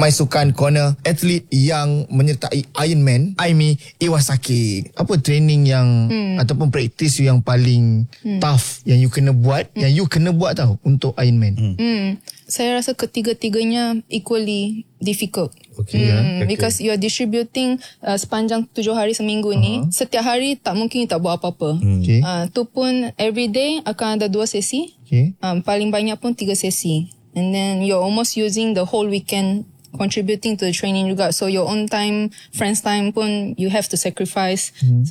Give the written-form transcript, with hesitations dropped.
My Sukan Corner, atlet yang menyertai Ironman, Aimi Iwasaki. Apa training yang ataupun praktis yang paling tough yang you kena buat, yang you kena buat tau untuk Ironman? Saya rasa ketiga-tiganya equally difficult. Okay. Because you are distributing sepanjang 7 hari seminggu ni. Setiap hari tak mungkin you tak buat apa-apa. Okay. Tu pun everyday akan ada 2 sesi. Okay. Paling banyak pun 3 sesi. And then you're almost using the whole weekend contributing to the training juga. So your own time, friends time pun you have to sacrifice.